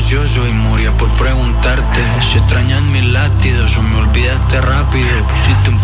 ansioso y moría por preguntarte si extrañas mis latidos o me olvidaste rápido. Pusiste un